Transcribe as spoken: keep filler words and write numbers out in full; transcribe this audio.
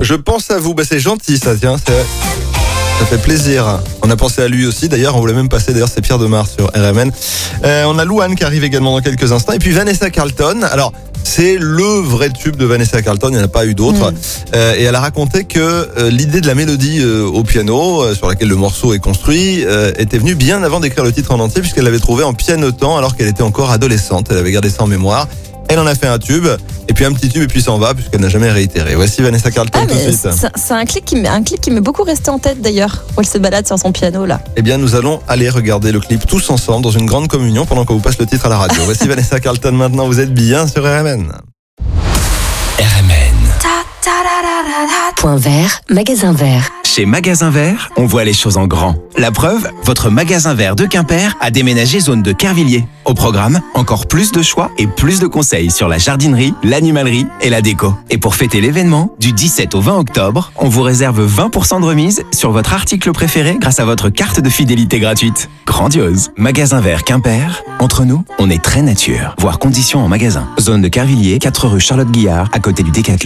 Je pense à vous, bah c'est gentil ça, tiens, c'est... ça fait plaisir. On a pensé à lui aussi, d'ailleurs, on voulait même passer, d'ailleurs c'est Pierre Demar sur R M N. Euh, on a Louane qui arrive également dans quelques instants, et puis Vanessa Carlton. Alors, c'est le vrai tube de Vanessa Carlton, il n'y en a pas eu d'autres. Mmh. Euh, et elle a raconté que euh, l'idée de la mélodie euh, au piano, euh, sur laquelle le morceau est construit, euh, était venue bien avant d'écrire le titre en entier, puisqu'elle l'avait trouvé en pianotant alors qu'elle était encore adolescente. Elle avait gardé ça en mémoire. Elle en a fait un tube, et puis un petit tube, et puis s'en va, puisqu'elle n'a jamais réitéré. Voici Vanessa Carlton ah, tout de suite. C'est, c'est un, clip qui, un clip qui m'est beaucoup resté en tête d'ailleurs, où elle se balade sur son piano là. Eh bien, nous allons aller regarder le clip tous ensemble dans une grande communion pendant qu'on vous passe le titre à la radio. Voici Vanessa Carlton maintenant, vous êtes bien sur R M N. R M N. Point vert, magasin vert. Chez Magasin Vert, on voit les choses en grand. La preuve, votre Magasin Vert de Quimper a déménagé zone de Quervilliers. Au programme, encore plus de choix et plus de conseils sur la jardinerie, l'animalerie et la déco. Et pour fêter l'événement, du dix-sept au vingt octobre, on vous réserve vingt pour cent de remise sur votre article préféré grâce à votre carte de fidélité gratuite. Grandiose. Magasin Vert Quimper. Entre nous, on est très nature. Voir conditions en magasin. Zone de Quervilliers, quatre rue Charlotte Guillard, à côté du Décathlon.